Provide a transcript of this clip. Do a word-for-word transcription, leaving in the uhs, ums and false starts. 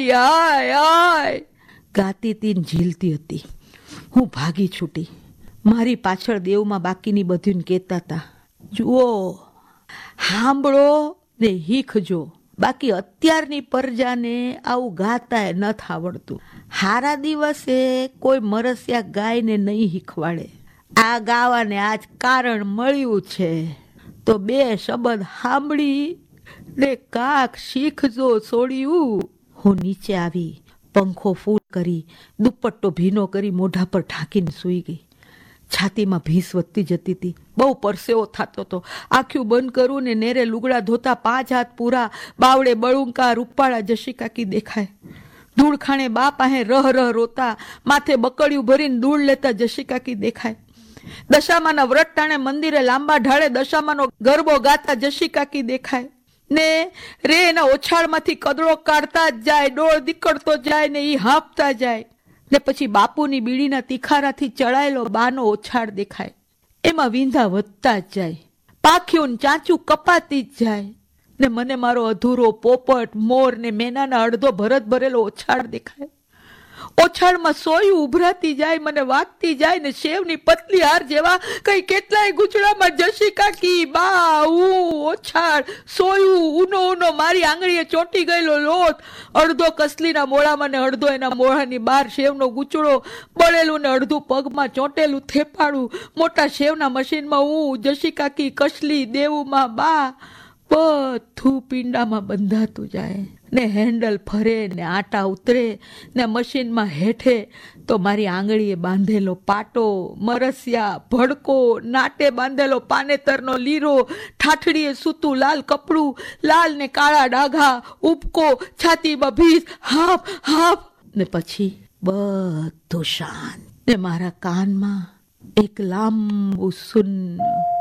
હાય હાય હાય ગાતી તી ને ઝીલતી હતી. હું ભાગી છૂટી. મારી પાછળ દેવમાં બાકીની બધું કહેતા હતા, જુઓ, સાંભળો ને હીખજો. બાકી અત્યારની પ્રજાને આવું ગાતાય નથી આવડતું. હારા દિવસે કોઈ મરસિયા ગાયને નહીં શીખવાડે. આ ગાવાને આજ કારણ મળ્યું છે તો બે શબ્દ સાંભળી ને કાક શીખજો છોડ્યું. હું નીચે આવી, પંખો ફૂલ કરી, દુપટ્ટો ભીનો કરી મોઢા પર ઢાંકીને સૂઈ ગઈ. છાતીમાં ભીંસ વધતી જતી હતી. બહુ પરસેવો થતો હતો. આંખ્યું બંધ કરું ને નેરે લુગડા ધોતા પાંચ હાથ પૂરા બાવડે બળુંકા રૂપાળા જશી કાકી દેખાય. ધૂળ ખાણે બા પાસે રહ રહ રોતા માથે બકડિયું ભરીને ધૂળ લેતા જશી કાકી દેખાય. દશામાના વ્રત ટાણે મંદિરે લાંબા ઢાળે દશામાનો ગરબો ગાતા જશી કાકી દેખાય. ને રે એના ઓછાળમાંથી કદળો કાઢતા જ જાય, ડોળ દીકડતો જાય ને એ હાંફતા જાય. ને પછી બાપુની બીડીના તીખારાથી ચડાયેલો બાનો ઓછાળ દેખાય. એમાં વીંધા વધતા જ જાય, પાખ્યું ચાંચું કપાતી જ જાય. ને મને મારો અધૂરો પોપટ, મોર ને મેનાના અડધો ભરત ભરેલો ઓછાળ દેખાય. ઓછાળમાં સોયું ઉભરાતી જાય, મને વાગતી જાય ને શેવની પતલી હાર જેવા કઈ કેટલાય ગુચડામાં જશી કાકી, બા, ઉ, ઓછાળ, સોયું, ઉનો ઉનો મારી આંગળીએ ચોટી ગયેલો લોટ, અડધો કસલીના મોળામાં ને અડધો એના મોળાની બહાર શેવનો ગુચડો, બળેલું ને અડધું પગમાં ચોંટેલું થેપાડું. મોટા શેવના મશીનમાં હું, જશી કાકી, કસલી, દેવુમાં બા, બધું પિંડામાં બંધાતું જાય. ને હેન્ડલ ફરે ને આટા ઉતરે ને મશીનમાં હેઠે તો મારી આંગળીએ બાંધેલો પાટો, મરસિયા, ભડકો, નાટે બાંધેલો પાનેતરનો લીરો, ઠાઠડીએ સૂતું લાલ કપડું, લાલ ને કાળા ડાઘા, ઉપકો, છાતીમાં ભીસ, હાફ હાફ. ને પછી બધું શાંત. ને મારા કાનમાં એક લાંબુ સુન્ન